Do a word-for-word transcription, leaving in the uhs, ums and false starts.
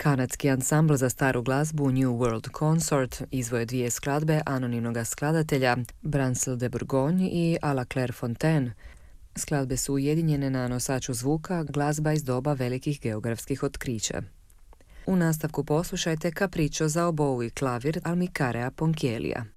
Kanadski ansambl za staru glazbu New World Consort izvoje dvije skladbe anonimnog skladatelja Brancel de Bourgogne i A la Claire Fontaine. Skladbe su ujedinjene na nosaču zvuka, glazba iz doba velikih geografskih otkrića. U nastavku poslušajte Capriccio za obou i klavir Almicarea Ponchiellia.